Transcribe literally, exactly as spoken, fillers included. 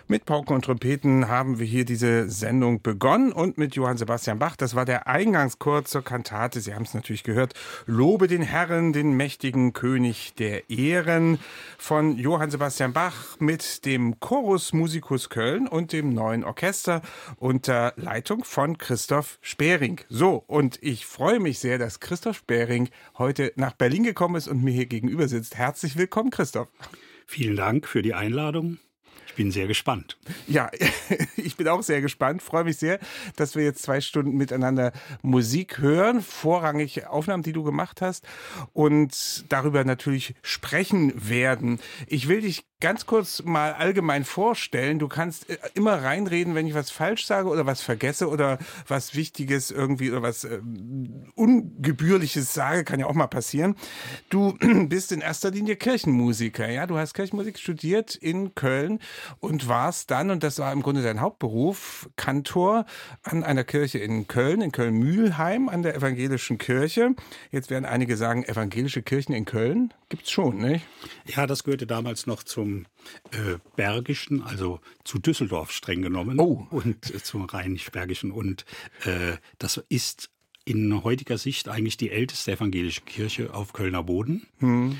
Mit Pauken und Trompeten haben wir hier diese Sendung begonnen und mit Johann Sebastian Bach. Das war der Eingangschor zur Kantate. Sie haben es natürlich gehört. Lobe den Herren, den mächtigen König der Ehren von Johann Sebastian Bach mit dem Chorus Musicus Köln und dem neuen Orchester unter Leitung von Christoph Spering. So, und ich freue mich sehr, dass Christoph Spering heute nach Berlin gekommen ist und mir hier gegenüber sitzt. Herzlich willkommen, Christoph. Vielen Dank für die Einladung. Ich bin sehr gespannt. Ja, ich bin auch sehr gespannt. Freue mich sehr, dass wir jetzt zwei Stunden miteinander Musik hören. Vorrangig Aufnahmen, die du gemacht hast und darüber natürlich sprechen werden. Ich will dich ganz kurz mal allgemein vorstellen. Du kannst immer reinreden, wenn ich was falsch sage oder was vergesse oder was Wichtiges irgendwie oder was äh, Ungebührliches sage, kann ja auch mal passieren. Du bist in erster Linie Kirchenmusiker, ja? Du hast Kirchenmusik studiert in Köln und warst dann, und das war im Grunde dein Hauptberuf, Kantor an einer Kirche in Köln, in Köln-Mühlheim, an der evangelischen Kirche. Jetzt werden einige sagen, evangelische Kirchen in Köln gibt's schon, nicht? Ja, das gehörte damals noch zum äh, Bergischen, also zu Düsseldorf streng genommen. Oh. Und äh, zum Rheinisch-Bergischen. Und äh, das ist in heutiger Sicht eigentlich die älteste evangelische Kirche auf Kölner Boden. Hm.